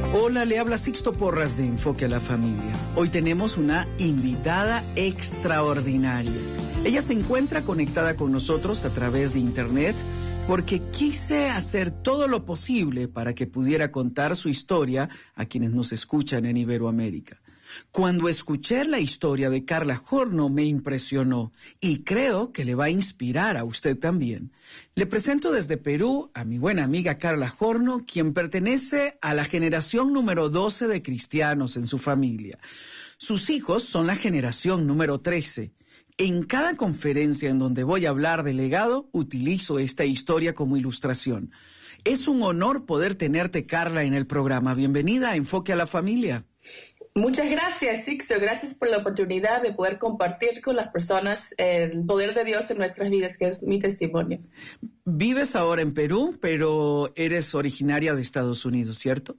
Hola, le habla Sixto Porras de Enfoque a la Familia. Hoy tenemos una invitada extraordinaria. Ella se encuentra conectada con nosotros a través de internet porque quise hacer todo lo posible para que pudiera contar su historia a quienes nos escuchan en Iberoamérica. Cuando escuché la historia de Carla Horno me impresionó y creo que le va a inspirar a usted también. Le presento desde Perú a mi buena amiga Carla Horno, quien pertenece a la generación número 12 de cristianos en su familia. Sus hijos son la generación número 13. En cada conferencia en donde voy a hablar de legado, utilizo esta historia como ilustración. Es un honor poder tenerte, Carla, en el programa. Bienvenida a Enfoque a la Familia. Muchas gracias, Sixto. Gracias por la oportunidad de poder compartir con las personas el poder de Dios en nuestras vidas, que es mi testimonio. Vives ahora en Perú, pero eres originaria de Estados Unidos, ¿cierto?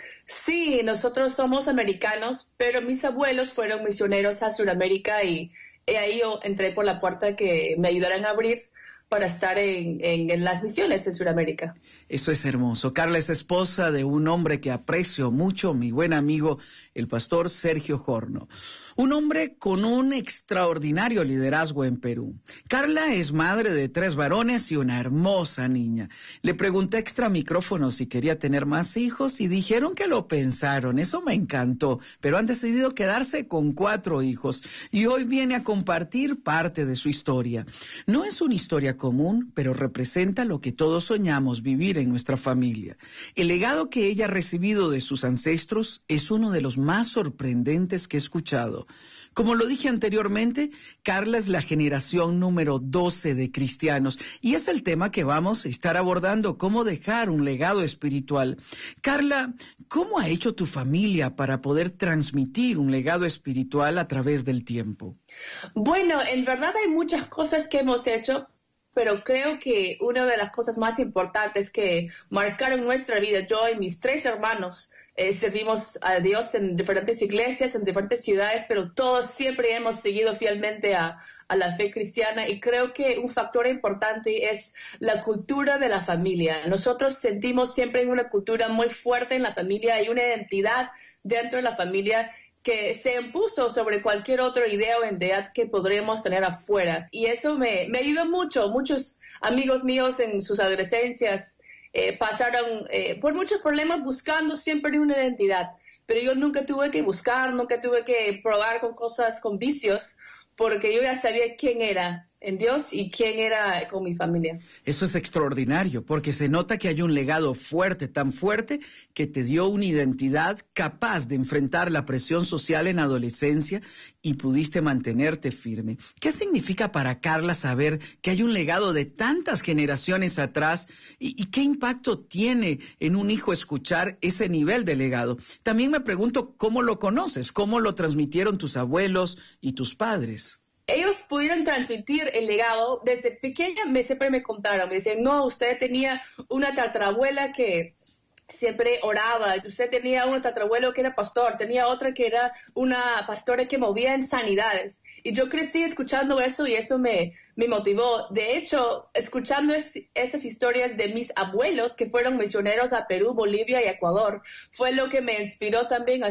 Sí, nosotros somos americanos, pero mis abuelos fueron misioneros a Sudamérica y ahí yo entré por la puerta que me ayudaran a abrir para estar en las misiones de Sudamérica. Eso es hermoso. Carla es esposa de un hombre que aprecio mucho, mi buen amigo, el pastor Sergio Horno. Un hombre con un extraordinario liderazgo en Perú. Carla es madre de 3 varones y una hermosa niña. Le pregunté extra micrófono si quería tener más hijos y dijeron que lo pensaron. Eso me encantó, pero han decidido quedarse con 4 hijos y hoy viene a compartir parte de su historia. No es una historia común, pero representa lo que todos soñamos vivir en nuestra familia. El legado que ella ha recibido de sus ancestros es uno de los más sorprendentes que he escuchado. Como lo dije anteriormente, Carla es la generación número 12 de cristianos y es el tema que vamos a estar abordando, cómo dejar un legado espiritual. Carla, ¿cómo ha hecho tu familia para poder transmitir un legado espiritual a través del tiempo? Bueno, en verdad hay muchas cosas que hemos hecho, pero creo que una de las cosas más importantes que marcaron nuestra vida, yo y mis 3 hermanos, servimos a Dios en diferentes iglesias, en diferentes ciudades, pero todos siempre hemos seguido fielmente a la fe cristiana y creo que un factor importante es la cultura de la familia. Nosotros sentimos siempre una cultura muy fuerte en la familia y una identidad dentro de la familia que se impuso sobre cualquier otra idea o identidad que podremos tener afuera. Y eso me ayudó mucho. Muchos amigos míos en sus adolescencias pasaron por muchos problemas buscando siempre una identidad. Pero yo nunca tuve que buscar, nunca tuve que probar con cosas, con vicios, porque yo ya sabía quién era en Dios y quién era con mi familia. Eso es extraordinario, porque se nota que hay un legado fuerte, tan fuerte, que te dio una identidad capaz de enfrentar la presión social en adolescencia y pudiste mantenerte firme. ¿Qué significa para Carla saber que hay un legado de tantas generaciones atrás y qué impacto tiene en un hijo escuchar ese nivel de legado? También me pregunto cómo lo conoces, cómo lo transmitieron tus abuelos y tus padres. Ellos pudieron transmitir el legado. Desde pequeña siempre me contaron, me decían, no, usted tenía una tatarabuela que siempre oraba, usted tenía un tatarabuelo que era pastor, tenía otra que era una pastora que movía en sanidades. Y yo crecí escuchando eso y eso me motivó. De hecho, escuchando esas historias de mis abuelos que fueron misioneros a Perú, Bolivia y Ecuador, fue lo que me inspiró también a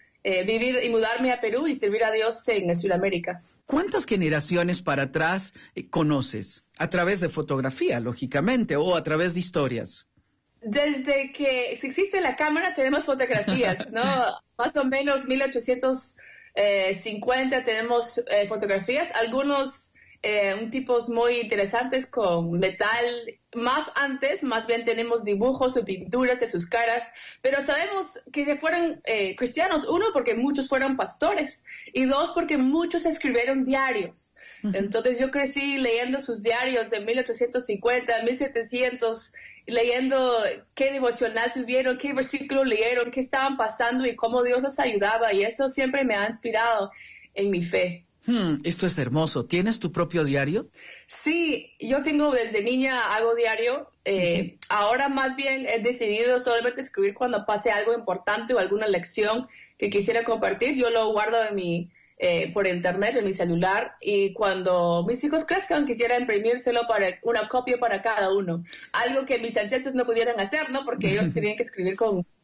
vivir y mudarme a Perú y servir a Dios en Sudamérica. ¿Cuántas generaciones para atrás conoces? A través de fotografía, lógicamente, o a través de historias. Desde que existe la cámara tenemos fotografías, ¿no? Más o menos 1850 tenemos fotografías, algunos tipos muy interesantes con metal. Más antes, más bien tenemos dibujos o pinturas de sus caras, pero sabemos que fueron cristianos, 1, porque muchos fueron pastores, y 2, porque muchos escribieron diarios. Uh-huh. Entonces yo crecí leyendo sus diarios de 1850, 1700, leyendo qué devocional tuvieron, qué versículo leyeron, qué estaban pasando y cómo Dios los ayudaba, y eso siempre me ha inspirado en mi fe. Esto es hermoso. ¿Tienes tu propio diario? Sí, yo tengo desde niña, hago diario. Ahora más bien he decidido solamente escribir cuando pase algo importante o alguna lección que quisiera compartir. Yo lo guardo en por internet, en mi celular, y cuando mis hijos crezcan quisiera imprimírselo para una copia para cada uno. Algo que mis ancestros no pudieran hacer, ¿no? Porque ellos tenían que escribir con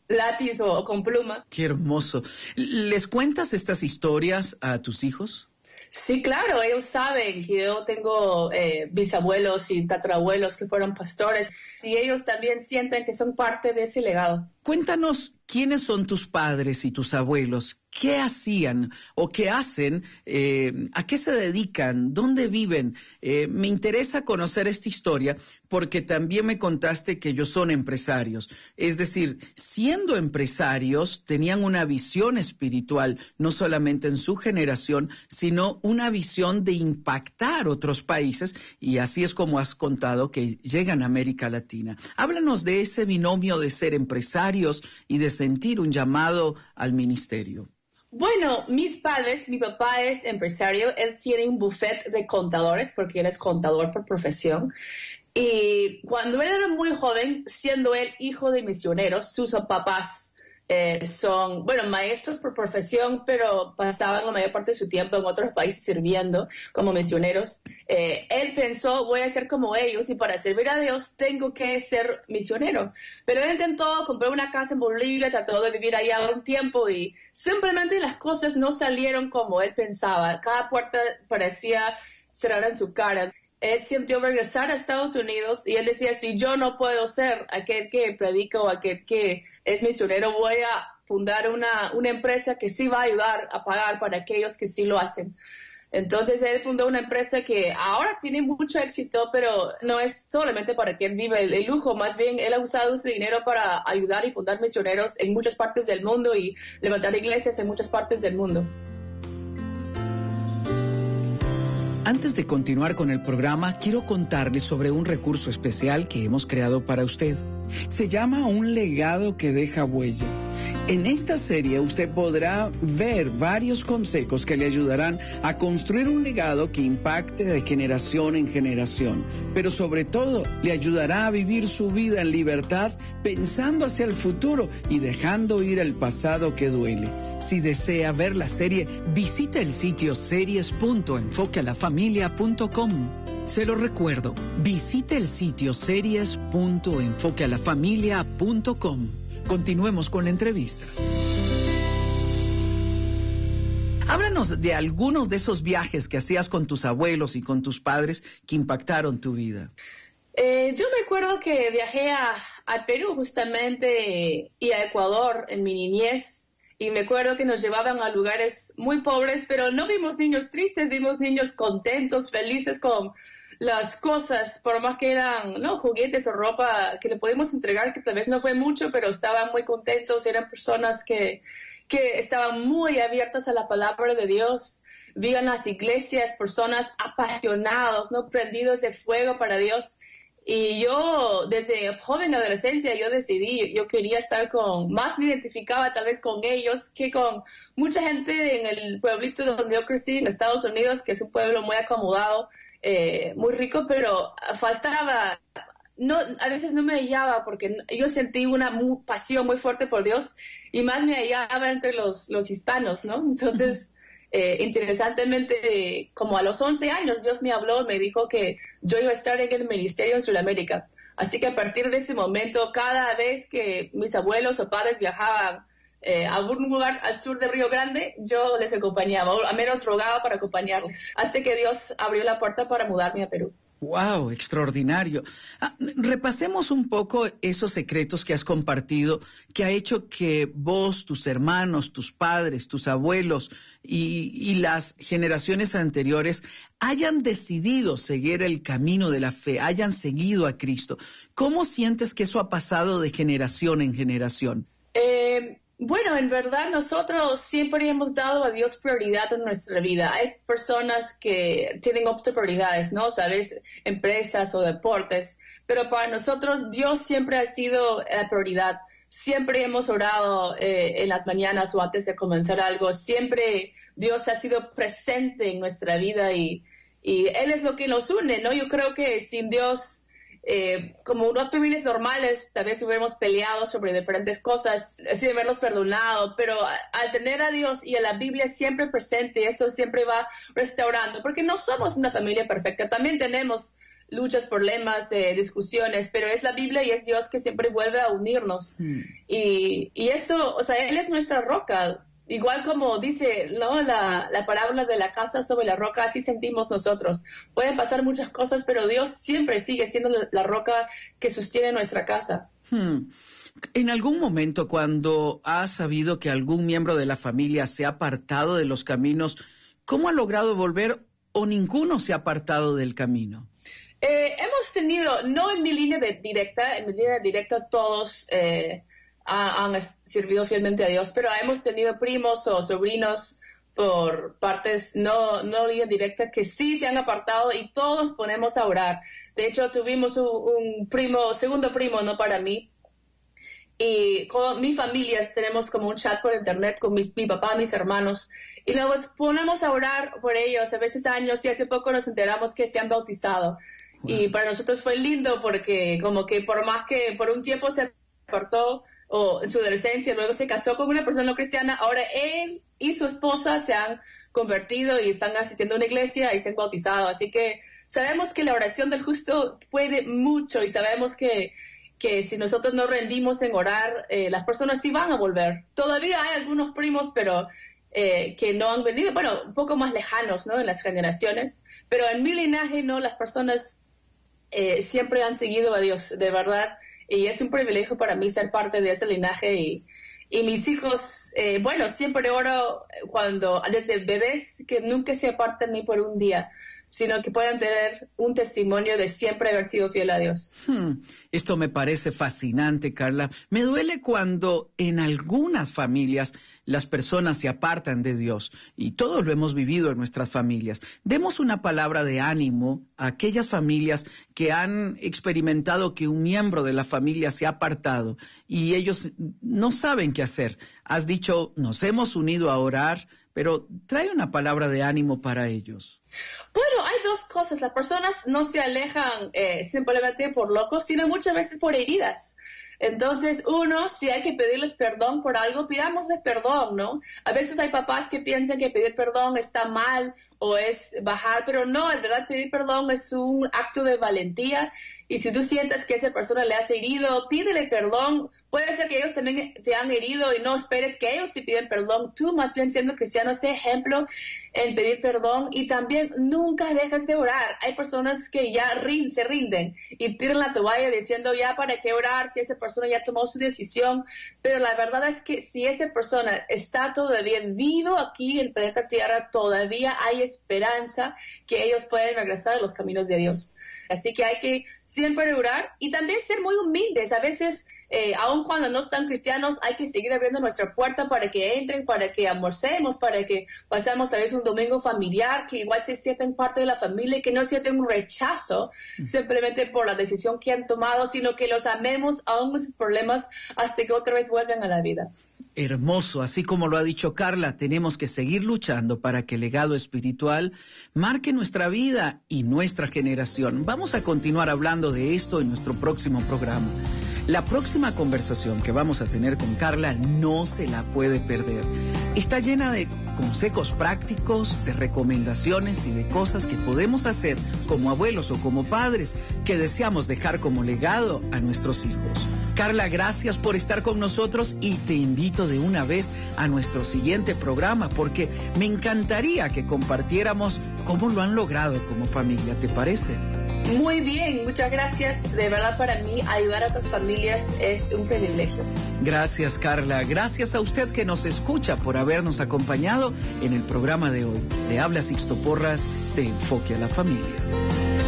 lápiz o con pluma. Qué hermoso. ¿Les cuentas estas historias a tus hijos? Sí, claro, ellos saben que yo tengo bisabuelos y tatarabuelos que fueron pastores y ellos también sienten que son parte de ese legado. Cuéntanos quiénes son tus padres y tus abuelos, qué hacían o qué hacen, a qué se dedican, dónde viven. Me interesa conocer esta historia porque también me contaste que ellos son empresarios. Es decir, siendo empresarios, tenían una visión espiritual, no solamente en su generación, sino una visión de impactar otros países, y así es como has contado que llegan a América Latina. Háblanos de ese binomio de ser empresarios y de sentir un llamado al ministerio. Bueno, mis padres, mi papá es empresario, él tiene un buffet de contadores porque él es contador por profesión. Y cuando él era muy joven, siendo él hijo de misioneros, sus papás son, bueno, maestros por profesión, pero pasaban la mayor parte de su tiempo en otros países sirviendo como misioneros. Él pensó, voy a ser como ellos y para servir a Dios tengo que ser misionero. Pero él intentó comprar una casa en Bolivia, trató de vivir allá un tiempo y simplemente las cosas no salieron como él pensaba. Cada puerta parecía cerrar en su cara. Él sintió regresar a Estados Unidos y él decía, si yo no puedo ser aquel que predica o aquel que es misionero, voy a fundar una empresa que sí va a ayudar a pagar para aquellos que sí lo hacen. Entonces él fundó una empresa que ahora tiene mucho éxito, pero no es solamente para que él viva el lujo, más bien él ha usado ese dinero para ayudar y fundar misioneros en muchas partes del mundo y levantar iglesias en muchas partes del mundo. Antes de continuar con el programa, quiero contarles sobre un recurso especial que hemos creado para usted. Se llama Un legado que deja huella. En esta serie usted podrá ver varios consejos que le ayudarán a construir un legado que impacte de generación en generación, pero sobre todo le ayudará a vivir su vida en libertad, pensando hacia el futuro y dejando ir el pasado que duele. Si desea ver la serie, visite el sitio series.enfoquealafamilia.com. Se lo recuerdo, visite el sitio series.enfoquealafamilia.com. Continuemos con la entrevista. Háblanos de algunos de esos viajes que hacías con tus abuelos y con tus padres que impactaron tu vida. Yo me acuerdo que viajé a Perú justamente y a Ecuador en mi niñez. Y me acuerdo que nos llevaban a lugares muy pobres, pero no vimos niños tristes, vimos niños contentos, felices con las cosas, por más que eran juguetes o ropa que le podíamos entregar, que tal vez no fue mucho, pero estaban muy contentos, eran personas que estaban muy abiertas a la palabra de Dios, vivían las iglesias, personas apasionados, prendidos de fuego para Dios. Y yo, desde joven adolescencia, yo decidí, yo quería estar más me identificaba tal vez con ellos que con mucha gente en el pueblito donde yo crecí, en Estados Unidos, que es un pueblo muy acomodado, muy rico, pero faltaba, a veces no me hallaba porque yo sentí una pasión muy fuerte por Dios y más me hallaba entre los hispanos, ¿no? Entonces... interesantemente, como a los 11 años, Dios me habló, me dijo que yo iba a estar en el ministerio en Sudamérica. Así que a partir de ese momento, cada vez que mis abuelos o padres viajaban a algún lugar al sur de Río Grande, yo les acompañaba, o al menos rogaba para acompañarles, hasta que Dios abrió la puerta para mudarme a Perú. ¡Wow! Extraordinario. Repasemos un poco esos secretos que has compartido, que ha hecho que vos, tus hermanos, tus padres, tus abuelos y las generaciones anteriores hayan decidido seguir el camino de la fe, hayan seguido a Cristo. ¿Cómo sientes que eso ha pasado de generación en generación? Bueno, en verdad nosotros siempre hemos dado a Dios prioridad en nuestra vida. Hay personas que tienen otras prioridades, ¿no? Sabes, empresas o deportes, pero para nosotros Dios siempre ha sido la prioridad. Siempre hemos orado en las mañanas o antes de comenzar algo. Siempre Dios ha sido presente en nuestra vida y Él es lo que nos une, ¿no? Yo creo que sin Dios... como unas familias normales, tal vez hubiéramos peleado sobre diferentes cosas, sin habernos perdonado, pero al tener a Dios y a la Biblia siempre presente, eso siempre va restaurando, porque no somos una familia perfecta, también tenemos luchas, problemas, discusiones, pero es la Biblia y es Dios que siempre vuelve a unirnos. Y eso, o sea, Él es nuestra roca. Igual como dice, ¿no?, la parábola de la casa sobre la roca, así sentimos nosotros. Pueden pasar muchas cosas, pero Dios siempre sigue siendo la roca que sostiene nuestra casa. En algún momento, cuando has sabido que algún miembro de la familia se ha apartado de los caminos, ¿cómo ha logrado volver o ninguno se ha apartado del camino? Hemos tenido, no en mi línea directa todos han servido fielmente a Dios, pero hemos tenido primos o sobrinos por partes no línea directa que sí se han apartado y todos ponemos a orar. De hecho, tuvimos un segundo primo, no para mí, y con mi familia tenemos como un chat por internet con mi papá, mis hermanos, y luego ponemos a orar por ellos, a veces años, y hace poco nos enteramos que se han bautizado. Wow. Y para nosotros fue lindo porque como que por más que por un tiempo se apartó o en su adolescencia, luego se casó con una persona no cristiana, ahora él y su esposa se han convertido y están asistiendo a una iglesia y se han bautizado. Así que sabemos que la oración del justo puede mucho y sabemos que si nosotros no rendimos en orar, las personas sí van a volver. Todavía hay algunos primos, pero que no han venido, bueno, un poco más lejanos, ¿no?, en las generaciones, pero en mi linaje, ¿no?, las personas siempre han seguido a Dios, de verdad, y es un privilegio para mí ser parte de ese linaje y mis hijos, bueno, siempre oro desde bebés, que nunca se aparten ni por un día, sino que puedan tener un testimonio de siempre haber sido fiel a Dios. Esto me parece fascinante, Carla. Me duele cuando en algunas familias las personas se apartan de Dios, y todos lo hemos vivido en nuestras familias. Demos una palabra de ánimo a aquellas familias que han experimentado que un miembro de la familia se ha apartado y ellos no saben qué hacer. Has dicho, nos hemos unido a orar, pero trae una palabra de ánimo para ellos. Bueno, hay dos cosas. Las personas no se alejan simplemente por locos, sino muchas veces por heridas. Entonces, si hay que pedirles perdón por algo, pidámosles perdón, ¿no? A veces hay papás que piensan que pedir perdón está mal o es bajar, pero no, en verdad pedir perdón es un acto de valentía. Y si tú sientes que esa persona le has herido, pídele perdón. Puede ser que ellos también te han herido y no esperes que ellos te piden perdón. Tú, más bien siendo cristiano, sé ejemplo en pedir perdón y también nunca dejes de orar. Hay personas que ya se rinden y tiran la toalla diciendo ya para qué orar si esa persona ya tomó su decisión. Pero la verdad es que si esa persona está todavía vivo aquí en el planeta Tierra, todavía hay esperanza que ellos pueden regresar a los caminos de Dios. Así que hay que siempre orar y también ser muy humildes. A veces, aun cuando no están cristianos, hay que seguir abriendo nuestra puerta para que entren, para que almorcemos, para que pasemos tal vez un domingo familiar, que igual se sientan parte de la familia, que no sientan un rechazo simplemente por la decisión que han tomado, sino que los amemos aún con sus problemas hasta que otra vez vuelvan a la vida. Hermoso, así como lo ha dicho Carla, tenemos que seguir luchando para que el legado espiritual marque nuestra vida y nuestra generación. Vamos a continuar hablando de esto en nuestro próximo programa. La próxima conversación que vamos a tener con Carla no se la puede perder. Está llena de consejos prácticos, de recomendaciones y de cosas que podemos hacer como abuelos o como padres que deseamos dejar como legado a nuestros hijos. Carla, gracias por estar con nosotros y te invito de una vez a nuestro siguiente programa porque me encantaría que compartiéramos cómo lo han logrado como familia. ¿Te parece? Muy bien, muchas gracias. De verdad, para mí ayudar a otras familias es un privilegio. Gracias, Carla. Gracias a usted que nos escucha por habernos acompañado en el programa de hoy. Le habla Sixto Porras de Enfoque a la Familia.